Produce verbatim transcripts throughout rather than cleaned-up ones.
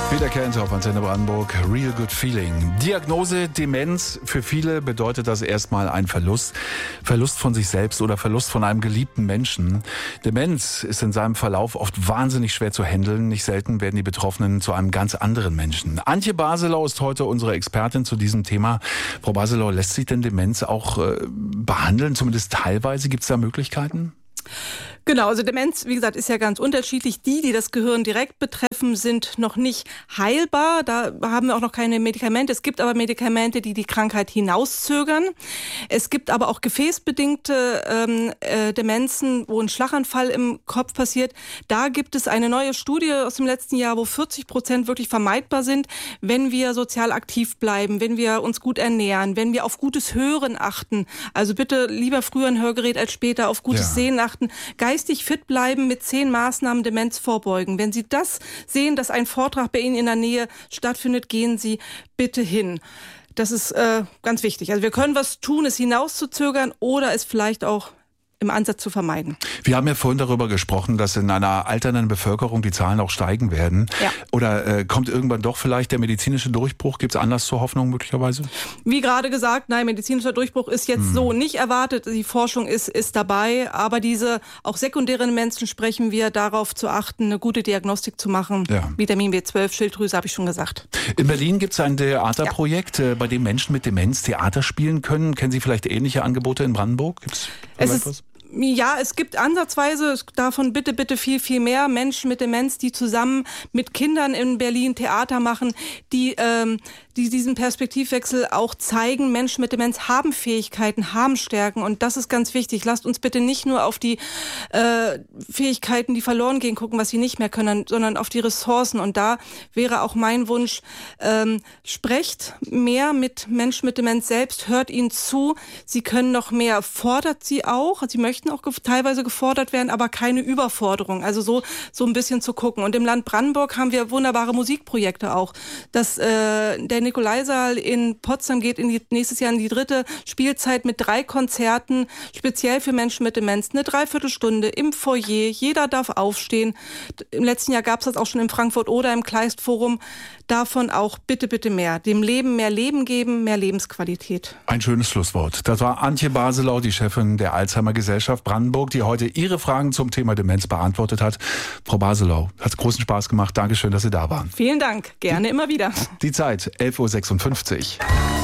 Peter Kent auf Antenne Brandenburg, Real Good Feeling. Diagnose Demenz, für viele bedeutet das erstmal ein Verlust. Verlust von sich selbst oder Verlust von einem geliebten Menschen. Demenz ist in seinem Verlauf oft wahnsinnig schwer zu handeln. Nicht selten werden die Betroffenen zu einem ganz anderen Menschen. Antje Baselau ist heute unsere Expertin zu diesem Thema. Frau Baselau, lässt sich denn Demenz auch äh, behandeln, zumindest teilweise? Gibt es da Möglichkeiten? Genau, also Demenz, wie gesagt, ist ja ganz unterschiedlich. Die, die das Gehirn direkt betreffen, sind noch nicht heilbar. Da haben wir auch noch keine Medikamente. Es gibt aber Medikamente, die die Krankheit hinauszögern. Es gibt aber auch gefäßbedingte ähm, äh, Demenzen, wo ein Schlaganfall im Kopf passiert. Da gibt es eine neue Studie aus dem letzten Jahr, wo vierzig Prozent wirklich vermeidbar sind, wenn wir sozial aktiv bleiben, wenn wir uns gut ernähren, wenn wir auf gutes Hören achten. Also bitte lieber früher ein Hörgerät als später, auf gutes ja. Sehen achten. Geistig fit bleiben, mit zehn Maßnahmen Demenz vorbeugen. Wenn Sie das sehen, dass ein Vortrag bei Ihnen in der Nähe stattfindet, gehen Sie bitte hin. Das ist äh, ganz wichtig. Also wir können was tun, es hinauszuzögern oder es vielleicht auch im Ansatz zu vermeiden. Wir haben ja vorhin darüber gesprochen, dass in einer alternden Bevölkerung die Zahlen auch steigen werden. Ja. Oder äh, kommt irgendwann doch vielleicht der medizinische Durchbruch? Gibt es Anlass zur Hoffnung möglicherweise? Wie gerade gesagt, nein, medizinischer Durchbruch ist jetzt hm. so nicht erwartet. Die Forschung ist, ist dabei. Aber diese auch sekundären Demenzen sprechen wir darauf zu achten, eine gute Diagnostik zu machen. Ja. Vitamin B zwölf, Schilddrüse, habe ich schon gesagt. In Berlin gibt es ein Theaterprojekt, ja. bei dem Menschen mit Demenz Theater spielen können. Kennen Sie vielleicht ähnliche Angebote in Brandenburg? Gibt's es ist was? Ja, es gibt ansatzweise davon bitte, bitte viel, viel mehr Menschen mit Demenz, die zusammen mit Kindern in Berlin Theater machen, die, ähm, die diesen Perspektivwechsel auch zeigen. Menschen mit Demenz haben Fähigkeiten, haben Stärken und das ist ganz wichtig. Lasst uns bitte nicht nur auf die äh, Fähigkeiten, die verloren gehen, gucken, was sie nicht mehr können, sondern auf die Ressourcen. Und da wäre auch mein Wunsch, ähm, sprecht mehr mit Menschen mit Demenz selbst, hört ihnen zu. Sie können noch mehr, fordert sie auch. Sie möchten auch teilweise gefordert werden, aber keine Überforderung. Also so so ein bisschen zu gucken. Und im Land Brandenburg haben wir wunderbare Musikprojekte auch. Das, äh, der Nikolaisaal in Potsdam geht in die, nächstes Jahr in die dritte Spielzeit mit drei Konzerten, speziell für Menschen mit Demenz. Eine Dreiviertelstunde im Foyer. Jeder darf aufstehen. Im letzten Jahr gab es das auch schon in Frankfurt oder im Kleistforum. Davon auch bitte, bitte mehr. Dem Leben mehr Leben geben, mehr Lebensqualität. Ein schönes Schlusswort. Das war Antje Baselau, die Chefin der Alzheimer-Gesellschaft Brandenburg, die heute Ihre Fragen zum Thema Demenz beantwortet hat. Frau Baselau, hat großen Spaß gemacht. Dankeschön, dass Sie da waren. Vielen Dank. Gerne die, immer wieder. Die Zeit, elf Uhr sechsundfünfzig.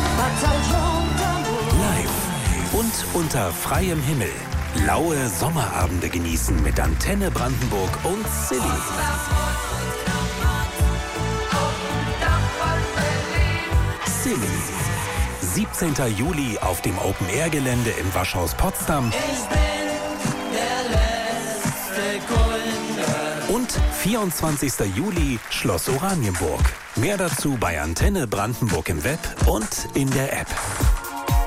Live und unter freiem Himmel. Laue Sommerabende genießen mit Antenne Brandenburg und Silly. Silly. siebzehnten Juli auf dem Open-Air-Gelände im Waschhaus Potsdam. Ich bin der letzte Kunde. Und vierundzwanzigsten Juli Schloss Oranienburg. Mehr dazu bei Antenne Brandenburg im Web und in der App.